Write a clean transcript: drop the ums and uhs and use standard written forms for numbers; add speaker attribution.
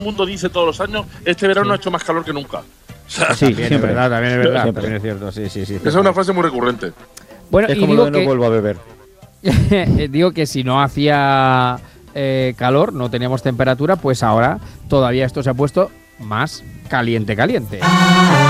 Speaker 1: mundo dice todos los años, este verano ha hecho más calor que nunca. O sea,
Speaker 2: Sí,
Speaker 3: También es verdad,
Speaker 2: Siempre.
Speaker 3: también es cierto, sí.
Speaker 1: esa es una frase muy recurrente.
Speaker 3: Bueno,
Speaker 2: Es
Speaker 3: y
Speaker 2: como
Speaker 3: digo
Speaker 2: lo de no
Speaker 3: que,
Speaker 2: vuelvo a beber.
Speaker 3: digo que si no hacía calor, no teníamos temperatura, pues ahora todavía esto se ha puesto más caliente.